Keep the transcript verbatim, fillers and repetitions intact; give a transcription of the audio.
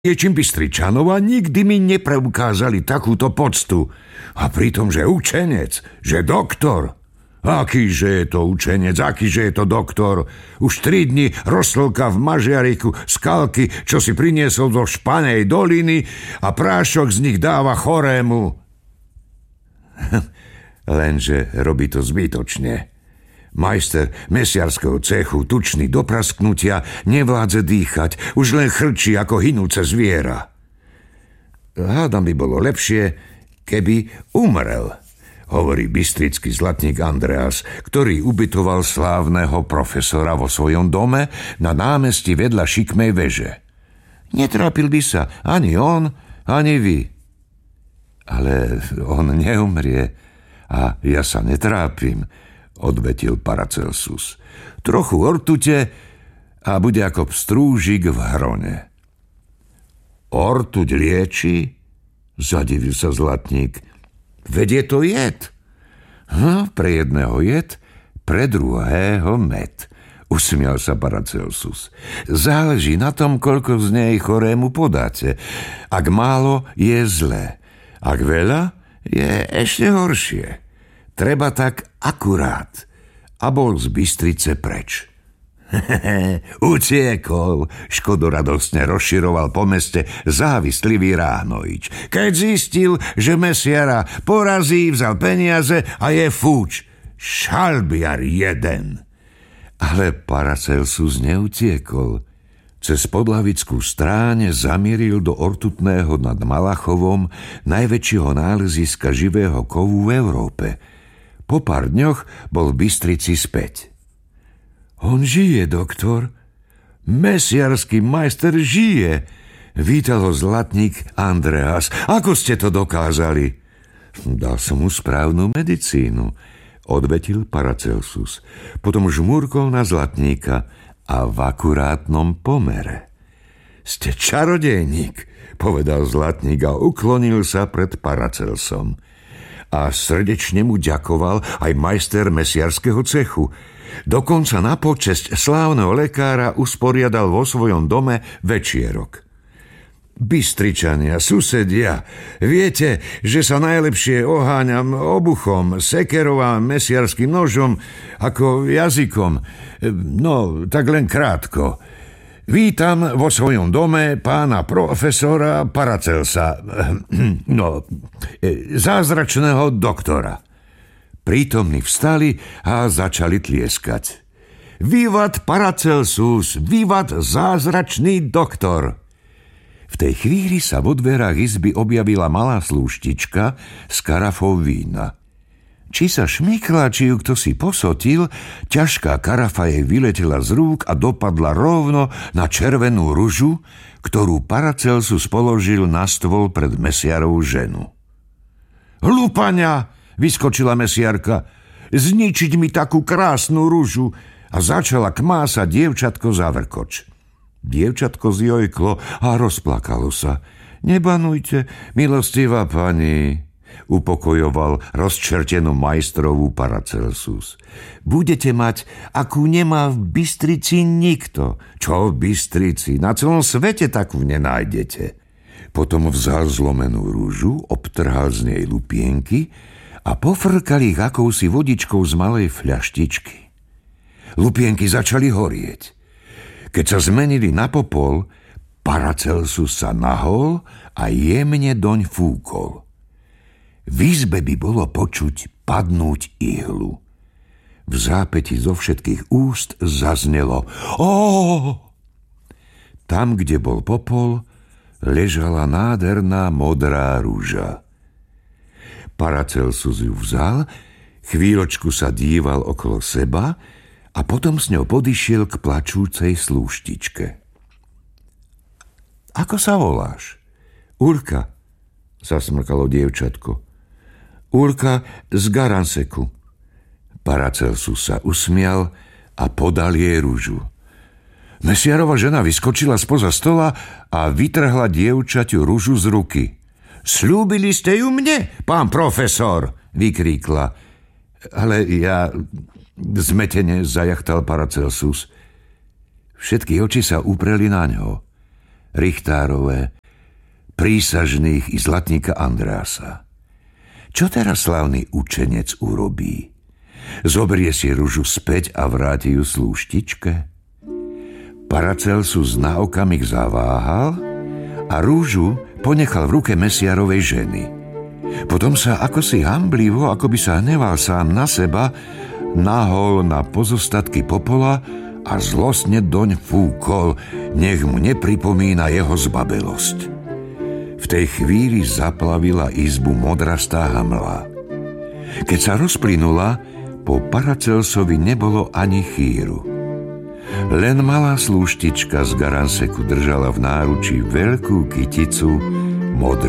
Ječím Bystričanov a nikdy mi nepreukázali takúto poctu. A pritom, že učenec, že doktor. Akýže je to učenec, akýže je to doktor. Už tri dni rozslka v mažiariku skalky, čo si priniesol do Španej doliny a prášok z nich dáva chorému. Lenže robí to zbytočne. Majster mesiarského cechu, tučný do prasknutia, nevládze dýchať, už len chrčí ako hynúce zviera. Hádam by bolo lepšie, keby umrel, hovorí bystrický zlatník Andreas, ktorý ubytoval slávneho profesora vo svojom dome na námestí vedľa šikmej veže. Netrápil by sa ani on, ani vy. Ale on neumrie a ja sa netrápim, odvetil Paracelsus. Trochu ortute a bude ako pstrúžik v hrone. Ortuť lieči? Zadivil sa zlatník. Veď je to jed. Hm, pre jedného jed, pre druhého med. Usmial sa Paracelsus. Záleží na tom, koľko z nej chorému podáte. Ak málo, je zlé. Ak veľa, je ešte horšie. Treba tak akurát. A bol z Bystrice preč. Hehehe, utiekol, škodoradostne rozširoval po meste závislivý Ráhnojič. Keď zistil, že mesiara porazí, vzal peniaze a je fúč. Šalbiar jeden. Ale Paracelsus neutiekol. Cez Podlavickú stráň zamieril do Ortutného nad Malachovom, najväčšieho náleziska živého kovu v Európe. Po pár dňoch bol v Bystrici späť. On žije, doktor. Mesiarský majster žije. Vítal ho zlatník Andreas. Ako ste to dokázali? Dal som mu správnu medicínu, odvetil Paracelsus. Potom žmúrkol na zlatníka a v akurátnom pomere. Ste čarodejník, povedal zlatník a uklonil sa pred Paracelsom. A srdečne mu ďakoval aj majster mesiarského cechu. Dokonca na počesť slávneho lekára usporiadal vo svojom dome večierok. Bystričania, susedia, viete, že sa najlepšie oháňam obuchom, sekerou a mesiarským nožom ako jazykom. No, tak len krátko. Vítam vo svojom dome pána profesora Paracelsa, no, zázračného doktora. Prítomní vstali a začali tlieskať. Vivat Paracelsus, vivat zázračný doktor. V tej chvíli sa vo dverách izby objavila malá slúštička s karafou vína. Či sa šmykla, či ju kto si posotil, ťažká karafa jej vyletela z rúk a dopadla rovno na červenú ružu, ktorú Paracelsus položil na stôl pred mesiarovú ženu. Hlupania, vyskočila mesiarka, zničiť mi takú krásnu ružu, a začala kmásať dievčatko za vrkoč. Dievčatko zjojklo a rozplakalo sa. Nebanujte, milostivá pani, upokojoval rozčertenú majstrovú Paracelsus. Budete mať, akú nemá v Bystrici nikto. Čo v Bystrici? Na celom svete takú nenájdete. Potom vzal zlomenú rúžu, obtrhal z nej lupienky a pofrkal ich akousi vodičkou z malej fľaštičky. Lupienky začali horieť. Keď sa zmenili na popol, Paracelsus sa nahol a jemne doň fúkol. V izbe by bolo počuť padnúť ihlu. V zápäti zo všetkých úst zaznelo Ó! Tam, kde bol popol, ležala nádherná modrá rúža. Paracelsus ju vzal, chvíľočku sa díval okolo seba a potom s ňou podišiel k plačúcej slúštičke. Ako sa voláš? Urka, zasmrkalo dievčatko. Urka z Garanseku. Paracelsus sa usmial a podal jej rúžu. Mesiarova žena vyskočila spoza stola a vytrhla dievčaťu rúžu z ruky. Sľúbili ste ju mne, pán profesor, vykríkla. Ale ja... Zmetene zajachtal Paracelsus. Všetky oči sa upreli na ňo. Richtárové, prísažných i zlatníka Andreasa. Čo teraz slavný učenec urobí? Zobrie si ružu späť a vráti ju slúštičke? Paracelsus na okamih zaváhal a rúžu ponechal v ruke mesiarovej ženy. Potom sa akosi hamblivo, ako by sa hneval sám na seba, nahol na pozostatky popola a zlostne doň fúkol, nech mu nepripomína jeho zbabelosť. V tej chvíli zaplavila izbu modrastá hmla. Keď sa rozplynula, po Paracelsovi nebolo ani chýru. Len malá slúštička z Garanseku držala v náručí veľkú kyticu modrých